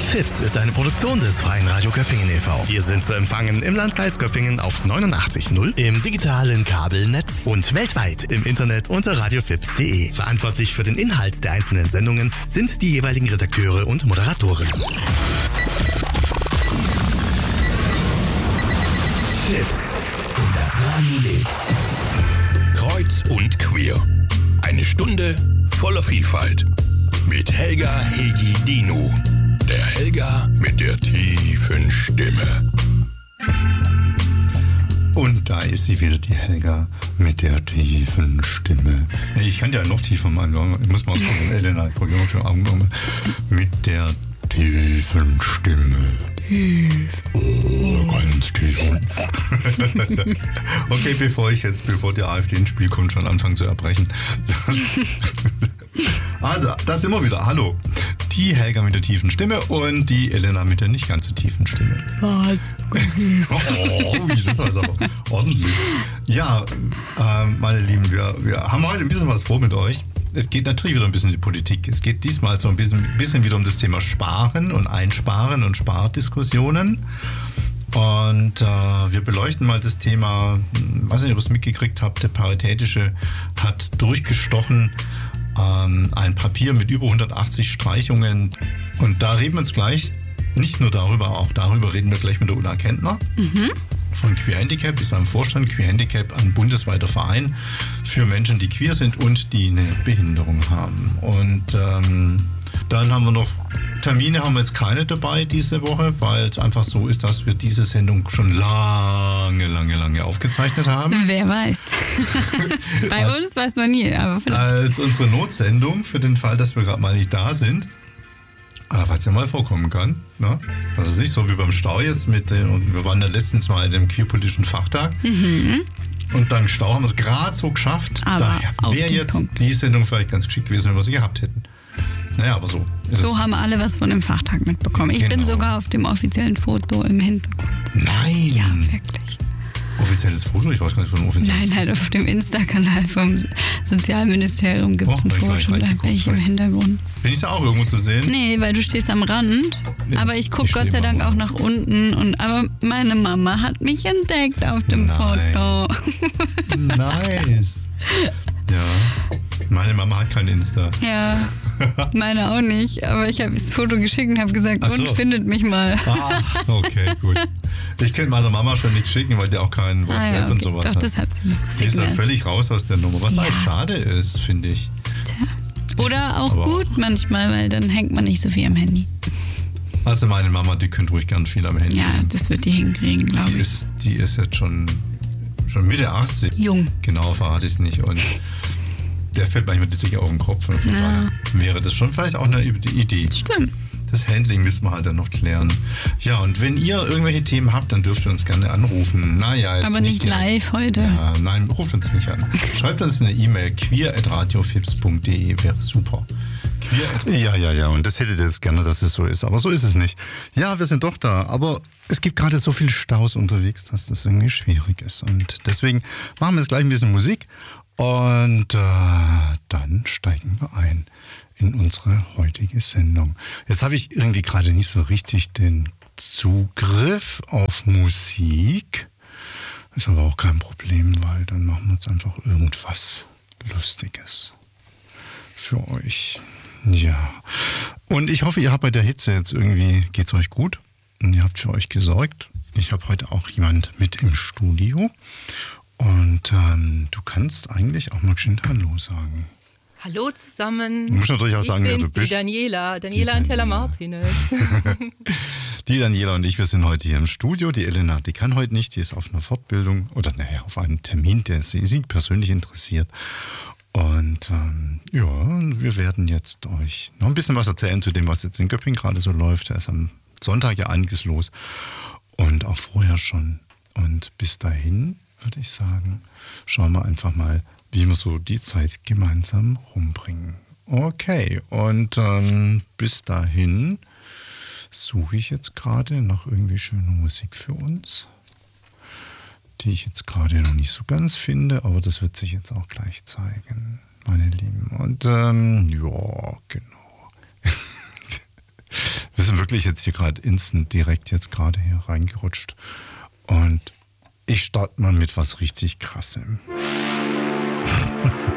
FIPS ist eine Produktion des Freien Radio Göppingen e.V. Wir sind zu empfangen im Landkreis Göppingen auf 89.0, im digitalen Kabelnetz und weltweit im Internet unter radiofips.de. Verantwortlich für den Inhalt der einzelnen Sendungen sind die jeweiligen Redakteure und Moderatoren. FIPS. Und das Radio lebt. Kreuz und queer. Eine Stunde voller Vielfalt. Mit Helga Hegi Dino. Der Helga mit der tiefen Stimme. Und da ist sie wieder, die Helga mit der tiefen Stimme. Nee, ich kann ja noch tiefer machen. Ich muss mal ausprobieren. Elena, ich probiere schon Augen. Mit der tiefen Stimme. Tief. Oh, ganz tief. Okay, bevor die AfD ins Spiel kommt, schon anfangen zu erbrechen. Also, da sind wir wieder. Hallo. Die Helga mit der tiefen Stimme und die Elena mit der nicht ganz so tiefen Stimme. Was? Das war jetzt aber ordentlich. Ja, meine Lieben, wir haben heute ein bisschen was vor mit euch. Es geht natürlich wieder ein bisschen um die Politik. Es geht diesmal so ein bisschen wieder um das Thema Sparen und Einsparen und Spardiskussionen. Und wir beleuchten mal das Thema, weiß nicht, ob ihr es mitgekriegt habt, der Paritätische hat durchgestochen ein Papier mit über 180 Streichungen. Und da reden wir jetzt gleich, nicht nur darüber, auch darüber reden wir gleich mit der Ulla Kentner. Von Queer Handicap, ist am Vorstand. Queer Handicap, ein bundesweiter Verein für Menschen, die queer sind und die eine Behinderung haben. Und dann haben wir noch Termine, haben wir jetzt keine dabei diese Woche, weil es einfach so ist, dass wir diese Sendung schon lange aufgezeichnet haben. Wer weiß. Bei uns weiß man nie. Aber als unsere Notsendung für den Fall, dass wir gerade mal nicht da sind. Was ja mal vorkommen kann. Ne? Das ist nicht so wie beim Stau jetzt. Wir waren ja letztens mal in dem queerpolitischen Fachtag. Und dank Stau haben wir es gerade so geschafft. Aber daher wäre jetzt Punkt. Die Sendung vielleicht ganz geschickt gewesen, wenn wir sie gehabt hätten. Naja, aber so. So haben alle was von dem Fachtag mitbekommen. Ich bin sogar auf dem offiziellen Foto im Hintergrund. Nein! Ja, wirklich. Offizielles Foto? Ich weiß gar nicht von offizielles. Nein, halt auf dem Insta-Kanal vom Sozialministerium gibt es ein Foto. Da bin ich im Hintergrund. Bin ich da auch irgendwo zu sehen? Nee, weil du stehst am Rand. Aber ich gucke Gott sei Dank auch nach unten. Aber meine Mama hat mich entdeckt auf dem Foto. Nice. Ja. Meine Mama hat kein Insta. Ja, meine auch nicht. Aber ich habe das Foto geschickt und habe gesagt, und findet mich mal. Okay, gut. Ich könnte meiner Mama schon nichts schicken, weil die auch keinen WhatsApp und sowas hat. Doch, das hat sie noch. Die ist ja völlig raus aus der Nummer. Was eigentlich schade ist, finde ich. Tja. Oder auch gut manchmal, weil dann hängt man nicht so viel am Handy. Also meine Mama, die könnte ruhig gern viel am Handy. Ja, das wird die hinkriegen, glaube ich. Die ist jetzt schon Mitte 80. Jung. Genau, verrate ich es nicht. Und der fällt manchmal die Decke auf den Kopf. Und von daher wäre das schon vielleicht auch eine Idee. Stimmt. Das Handling müssen wir halt dann noch klären. Ja, und wenn ihr irgendwelche Themen habt, dann dürft ihr uns gerne anrufen. Naja, jetzt aber nicht live heute. Ja, nein, ruft uns nicht an. Schreibt uns eine E-Mail, queer@radiofips.de, wäre super. Ja, und das hättet ihr jetzt gerne, dass es so ist. Aber so ist es nicht. Ja, wir sind doch da, aber es gibt gerade so viele Staus unterwegs, dass das irgendwie schwierig ist. Und deswegen machen wir jetzt gleich ein bisschen Musik und dann steigen wir ein in unsere heutige Sendung. Jetzt habe ich irgendwie gerade nicht so richtig den Zugriff auf Musik. Ist aber auch kein Problem, weil dann machen wir jetzt einfach irgendwas Lustiges für euch. Ja. Und ich hoffe, ihr habt bei der Hitze jetzt irgendwie, geht's euch gut und ihr habt für euch gesorgt. Ich habe heute auch jemand mit im Studio und du kannst eigentlich auch mal schön Hallo sagen. Hallo zusammen. Du musst natürlich auch sagen, wer du bist. Die Daniela Antella Martinez. Die Daniela und ich, wir sind heute hier im Studio. Die Elena, die kann heute nicht, die ist auf einer Fortbildung oder auf einem Termin, der sie persönlich interessiert. Und wir werden jetzt euch noch ein bisschen was erzählen zu dem, was jetzt in Göppingen gerade so läuft. Da ist am Sonntag ja einiges los und auch vorher schon. Und bis dahin würde ich sagen, schauen wir einfach mal, wie wir so die Zeit gemeinsam rumbringen. Okay, und bis dahin suche ich jetzt gerade nach irgendwie schöner Musik für uns, die ich jetzt gerade noch nicht so ganz finde, aber das wird sich jetzt auch gleich zeigen, meine Lieben. Und ja, genau. Wir sind wirklich wirklich jetzt hier gerade direkt jetzt gerade hier reingerutscht. Und ich starte mal mit was richtig Krassem.